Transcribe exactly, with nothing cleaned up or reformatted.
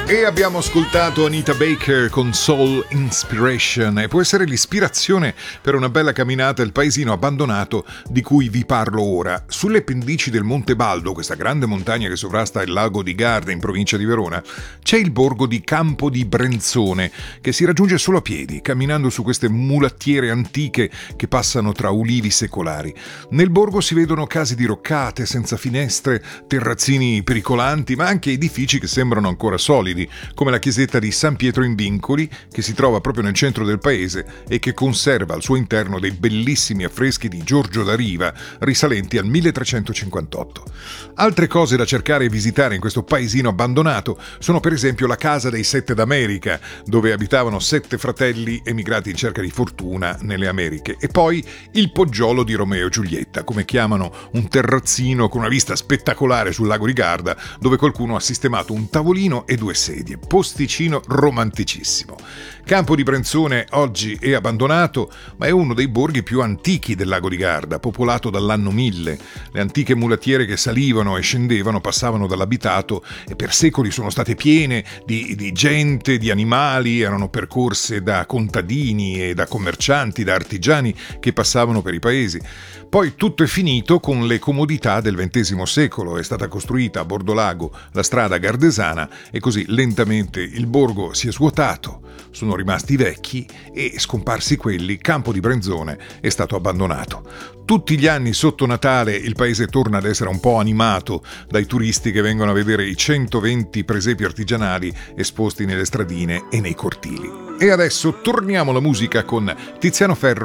E abbiamo ascoltato Anita Baker con Soul Inspiration, e può essere l'ispirazione per una bella camminata il paesino abbandonato di cui vi parlo ora. Sulle pendici del Monte Baldo, questa grande montagna che sovrasta il lago di Garda in provincia di Verona, c'è il borgo di Campo di Brenzone, che si raggiunge solo a piedi, camminando su queste mulattiere antiche che passano tra ulivi secolari. Nel borgo si vedono case diroccate, senza finestre, terrazzini pericolanti, ma anche edifici che sembrano ancora solidi, come la chiesetta di San Pietro in Vincoli, che si trova proprio nel centro del paese e che conserva al suo interno dei bellissimi affreschi di Giorgio da Riva risalenti al milletrecentocinquantotto. Altre cose da cercare e visitare in questo paesino abbandonato sono per esempio la Casa dei Sette d'America, dove abitavano sette fratelli emigrati in cerca di fortuna nelle Americhe, e poi il Poggiolo di Romeo e Giulietta, come chiamano un terrazzino con una vista spettacolare sul lago di Garda, dove qualcuno ha sistemato un tavolino e due sedie, posticino romanticissimo. Campo di Brenzone oggi è abbandonato, ma è uno dei borghi più antichi del lago di Garda, popolato dall'anno mille. Le antiche mulattiere che salivano e scendevano passavano dall'abitato e per secoli sono state piene di, di gente, di animali, erano percorse da contadini e da commercianti, da artigiani che passavano per i paesi. Poi tutto è finito con le comodità del ventesimo secolo, è stata costruita a bordo lago la strada gardesana e così lentamente il borgo si è svuotato, sono rimasti vecchi e, scomparsi quelli, Campo di Brenzone è stato abbandonato. Tutti gli anni sotto Natale il paese torna ad essere un po' animato dai turisti che vengono a vedere i centoventi presepi artigianali esposti nelle stradine e nei cortili. E adesso torniamo alla musica con Tiziano Ferro